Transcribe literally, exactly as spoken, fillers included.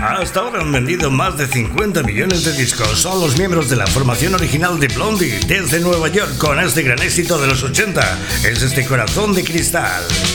Hasta ahora han vendido más de cincuenta millones de discos. Son los miembros de la formación original de Blondie desde Nueva York con este gran éxito de los ochenta. Es este Corazón de Cristal.